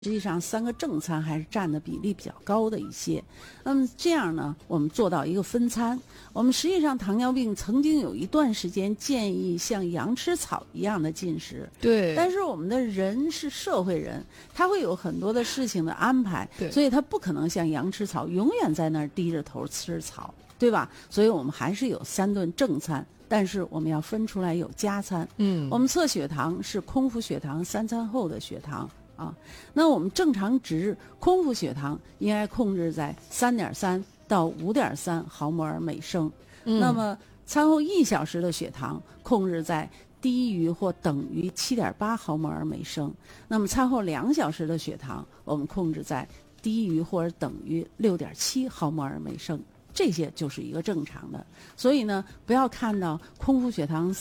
实际上3个正餐还是占的比例比较高的一些。那么这样呢，我们做到一个分餐。我们实际上糖尿病曾经有一段时间建议像羊吃草一样的进食， 对， 但是我们的人是社会人，他会有很多的事情的安排，所以他不可能像羊吃草永远在那儿低着头吃草，对吧？所以我们还是有3顿正餐。但是我们要分出来有加餐，我们测血糖是空腹血糖3餐后的血糖啊。那我们正常值空腹血糖应该控制在3.3到5.3毫摩尔每升，那么餐后1小时的血糖控制在低于或等于7.8毫摩尔每升，那么餐后2小时的血糖我们控制在低于或者等于6.7毫摩尔每升。这些就是一个正常的，所以呢，不要看到空腹血糖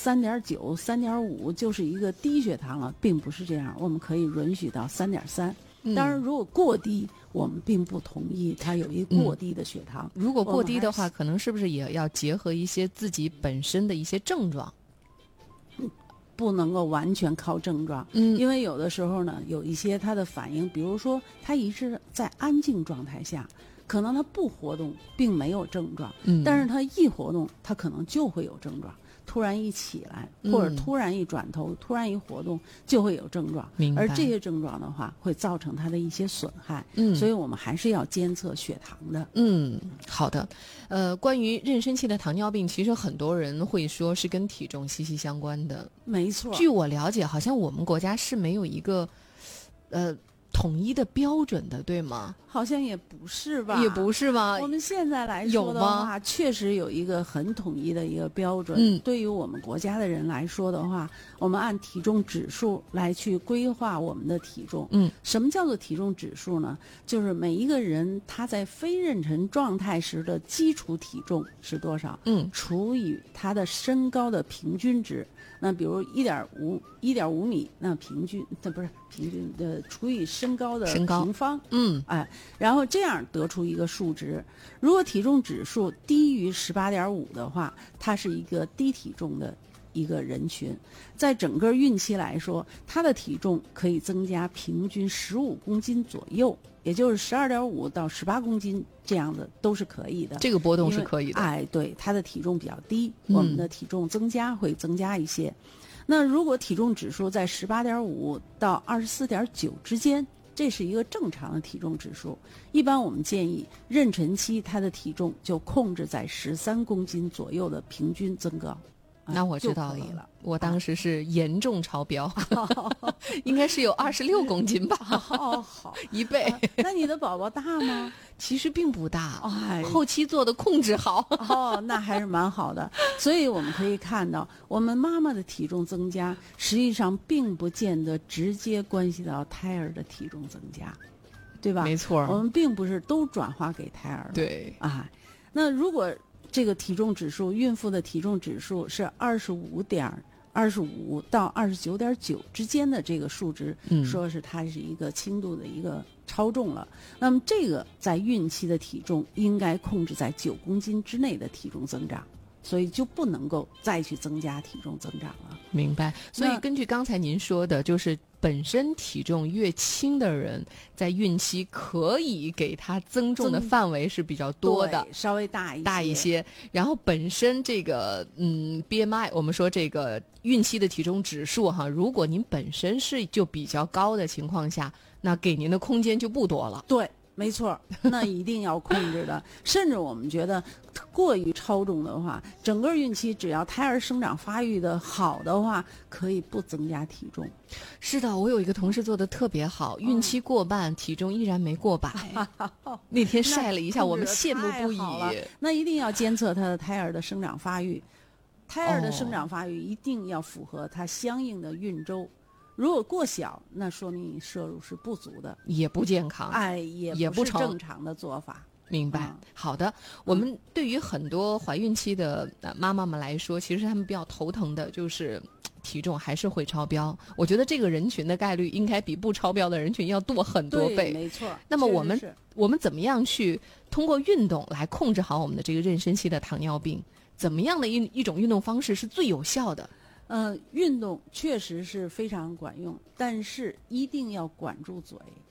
3.9、3.5就是一个低血糖了，并不是这样。我们可以允许到3.3。当然，如果过低，我们并不同意它有一过低的血糖。 如果过低的话，可能是不是也要结合一些自己本身的一些症状？ 不能够完全靠症状，因为有的时候呢，有一些它的反应，比如说它一直在安静状态下。可能他不活动并没有症状，但是他一活动他可能就会有症状，突然一起来或者突然一转头突然一活动就会有症状，而这些症状的话会造成他的一些损害，所以我们还是要监测血糖的。 好的。关于妊娠期的糖尿病，其实很多人会说是跟体重息息相关的。 没错， 据我了解，好像我们国家是没有一个统一的标准的，对吗？ 好像也不是吧？ 也不是吧？ 我们现在来说的话，确实有一个很统一的一个标准。对于我们国家的人来说的话，我们按体重指数来去规划我们的体重。什么叫做体重指数呢？就是每一个人他在非妊娠状态时的基础体重是多少？除以他的身高的平均值。那比如1.5米，那平均不是平均的除以身高的平方，然后这样得出一个数值。如果体重指数低于18.5的话，它是一个低体重的一个人群。在整个孕期来说，他的体重可以增加平均15公斤左右，也就是12.5到18公斤这样的都是可以的。 这个波动是可以的。 对，他的体重比较低，我们的体重增加会增加一些。那如果体重指数在18.5到24.9之间，这是一个正常的体重指数。一般我们建议妊娠期他的体重就控制在13公斤左右的平均增高。 那我知道了，我当时是严重超标，应该是有26公斤吧。 好 ，1倍。 那你的宝宝大吗？ 其实并不大，后期做的控制好。 那还是蛮好的。所以我们可以看到，我们妈妈的体重增加，实际上并不见得直接关系到胎儿的体重增加，对吧？ 没错， 我们并不是都转化给胎儿。 对， 那如果这个体重指数，孕妇的体重指数是25到29.9之间的这个数值，说是它是一个轻度的一个超重了。那么这个在孕期的体重应该控制在9公斤之内的体重增长，所以就不能够再去增加体重增长了。 明白。所以根据刚才您说的，就是本身体重越轻的人，在孕期可以给他增重的范围是比较多的， 稍微大一些。 然后本身这个BMI， 我们说这个孕期的体重指数哈，如果您本身是就比较高的情况下，那给您的空间就不多了。 对。没错，那一定要控制的。甚至我们觉得过于超重的话，整个孕期只要胎儿生长发育的好的话，可以不增加体重。 是的，我有一个同事做的特别好，孕期过半，体重依然没过100。那天晒了一下，我们羡慕不已。 那一定要监测他的胎儿的生长发育，胎儿的生长发育一定要符合他相应的孕周。如果过小，那说明你摄入是不足的， 也不健康， 也不是正常的做法。 明白。好的，我们对于很多怀孕期的妈妈们来说，其实他们比较头疼的就是体重还是会超标。我觉得这个人群的概率应该比不超标的人群要多很多倍。 对，没错。 那么我们怎么样去通过运动来控制好我们的这个妊娠期的糖尿病？怎么样的一种运动方式是最有效的？ 运动确实是非常管用，但是一定要管住嘴。